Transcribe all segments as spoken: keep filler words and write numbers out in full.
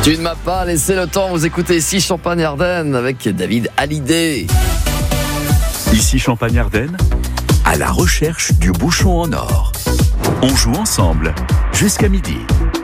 Tu ne m'as pas laissé le temps, vous écoutez ici Champagne-Ardenne avec David Hallyday. Ici Champagne-Ardenne, à la recherche du bouchon en or. On joue ensemble jusqu'à midi.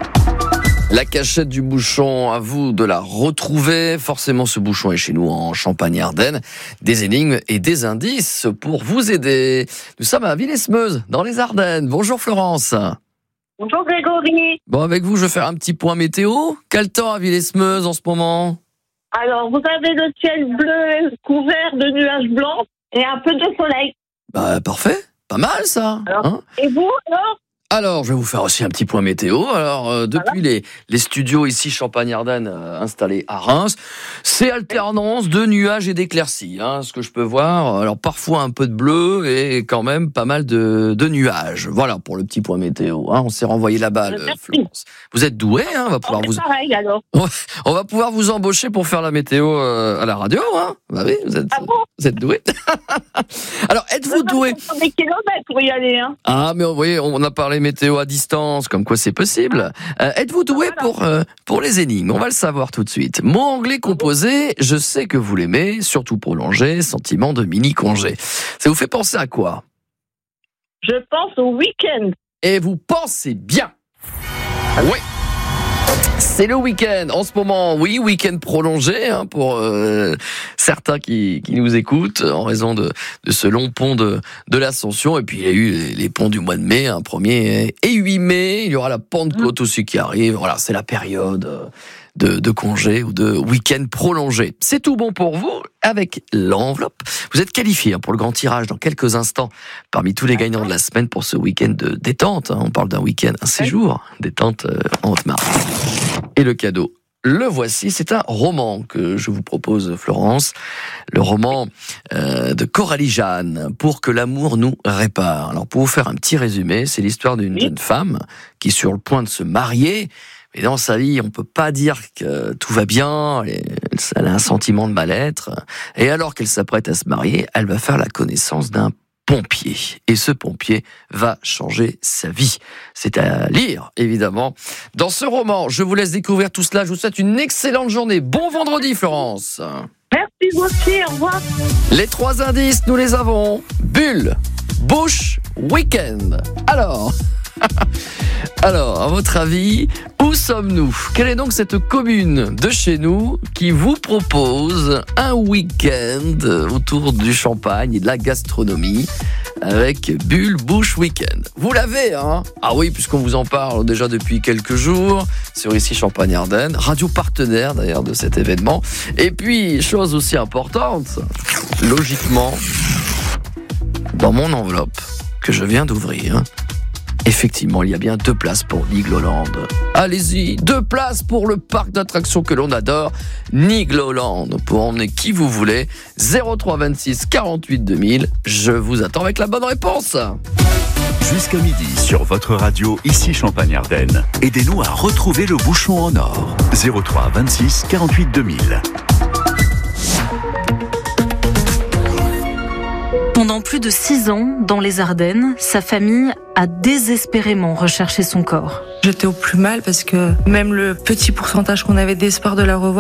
La cachette du bouchon, à vous de la retrouver. Forcément, ce bouchon est chez nous en Champagne-Ardenne. Des énigmes et des indices pour vous aider. Nous sommes à Villesmeuse, dans les Ardennes. Bonjour Florence. Bonjour Grégory. Bon, avec vous, je vais faire un petit point météo. Quel temps à Villesmeuse en ce moment ? Alors, vous avez le ciel bleu couvert de nuages blancs et un peu de soleil. Bah, parfait. Pas mal, ça. Alors, hein et vous, alors ? Alors, je vais vous faire aussi un petit point météo. Alors, euh, depuis les, les studios ici Champagne-Ardenne euh, installés à Reims, c'est alternance de nuages et d'éclaircies, hein, ce que je peux voir. Alors, parfois un peu de bleu et quand même pas mal de, de nuages. Voilà pour le petit point météo. Hein. On s'est renvoyé la balle, euh, Florence. Vous êtes douée, hein, on va pouvoir vous. Pareil alors. On va pouvoir vous embaucher pour faire la météo euh, à la radio, hein. Bah oui, vous êtes, Ah bon vous êtes douée. Alors, êtes-vous douée ? Des kilomètres pour y aller, hein. Ah, mais vous voyez, on a parlé météo à distance, comme quoi c'est possible. Euh, êtes-vous doué voilà. pour, euh, pour les énigmes ? On va le savoir tout de suite. Mot anglais composé, je sais que vous l'aimez, surtout prolongé, sentiment de mini-congé. Ça vous fait penser à quoi ? Je pense au week-end. Et vous pensez bien. Oui. C'est le week-end. En ce moment, oui, week-end prolongé hein, pour euh, certains qui, qui nous écoutent en raison de, de ce long pont de, de l'Ascension. Et puis, il y a eu les, les ponts du mois de mai, un premier et huit mai. Il y aura la Pentecôte aussi qui arrive. Voilà, c'est la période de, de congé ou de week-end prolongé. C'est tout bon pour vous avec l'enveloppe. Vous êtes qualifiés hein, pour le grand tirage dans quelques instants parmi tous les gagnants de la semaine pour ce week-end de détente. Hein. On parle d'un week-end, un séjour détente euh, en Haute-Marne. Et le cadeau, le voici, c'est un roman que je vous propose, Florence. Le roman euh, de Coralie Jeanne, Pour que l'amour nous répare. Alors, pour vous faire un petit résumé, c'est l'histoire d'une Oui. jeune femme qui est sur le point de se marier. Mais dans sa vie, on peut pas dire que tout va bien. Elle a un sentiment de mal-être. Et alors qu'elle s'apprête à se marier, elle va faire la connaissance d'un pompier. Et ce pompier va changer sa vie. C'est à lire, évidemment. Dans ce roman, je vous laisse découvrir tout cela. Je vous souhaite une excellente journée. Bon vendredi, Florence. Merci vous aussi, au revoir. Les trois indices, nous les avons. Bulle, bouche, week-end. Alors... Alors, à votre avis, où sommes-nous ? Quelle est donc cette commune de chez nous qui vous propose un week-end autour du champagne et de la gastronomie avec Bulle Bouche Week-end ? Vous l'avez, hein ? Ah oui, puisqu'on vous en parle déjà depuis quelques jours sur ici Champagne-Ardenne, radio partenaire d'ailleurs de cet événement. Et puis, chose aussi importante, logiquement, dans mon enveloppe que je viens d'ouvrir, effectivement, il y a bien deux places pour Nigloland. Allez-y, deux places pour le parc d'attractions que l'on adore, Nigloland. Pour emmener qui vous voulez, zéro trois vingt-six quarante-huit deux mille. Je vous attends avec la bonne réponse. Jusqu'à midi sur votre radio, ici Champagne-Ardenne. Aidez-nous à retrouver le bouchon en or. zéro trois vingt-six quarante-huit deux mille. Pendant plus de six ans, dans les Ardennes, sa famille a désespérément recherché son corps. J'étais au plus mal parce que même le petit pourcentage qu'on avait d'espoir de la revoir,